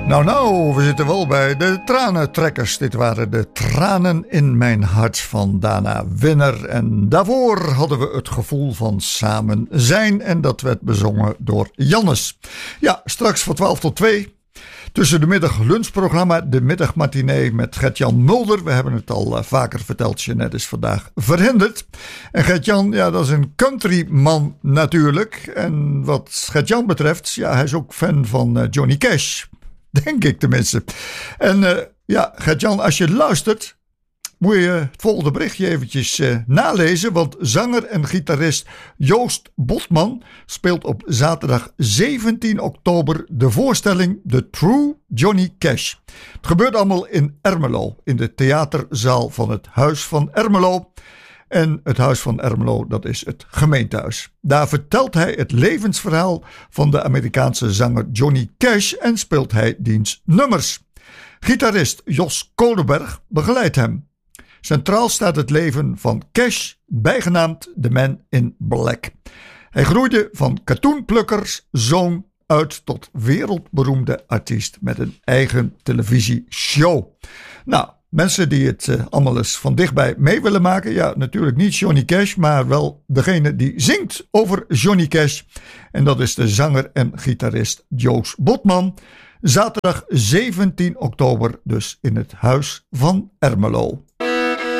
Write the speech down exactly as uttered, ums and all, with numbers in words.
Nou, nou, we zitten wel bij de tranentrekkers. Dit waren de tranen in mijn hart van Dana Winner. En daarvoor hadden we het gevoel van samen zijn. En dat werd bezongen door Jannes. Ja, straks van twaalf tot twee. Tussen de middag lunchprogramma, de middagmatinee met Gert-Jan Mulder. We hebben het al uh, vaker verteld, Jeanette is vandaag verhinderd. En Gert-Jan, ja, dat is een countryman natuurlijk. En wat Gert-Jan betreft, ja, hij is ook fan van uh, Johnny Cash. Denk ik tenminste. En uh, ja, Gert-Jan, als je luistert, moet je het volgende berichtje eventjes uh, nalezen. Want zanger en gitarist Joost Botman speelt op zaterdag zeventien oktober de voorstelling The True Johnny Cash. Het gebeurt allemaal in Ermelo, in de theaterzaal van het Huis van Ermelo. En het Huis van Ermelo, dat is het gemeentehuis. Daar vertelt hij het levensverhaal van de Amerikaanse zanger Johnny Cash en speelt hij diens nummers. Gitarist Jos Kolenberg begeleidt hem. Centraal staat het leven van Cash, bijgenaamd The Man in Black. Hij groeide van katoenplukkerszoon uit tot wereldberoemde artiest met een eigen televisieshow. Nou, mensen die het uh, allemaal eens van dichtbij mee willen maken. Ja, natuurlijk niet Johnny Cash, maar wel degene die zingt over Johnny Cash. En dat is de zanger en gitarist Joost Botman. Zaterdag zeventien oktober dus in het Huis van Ermelo.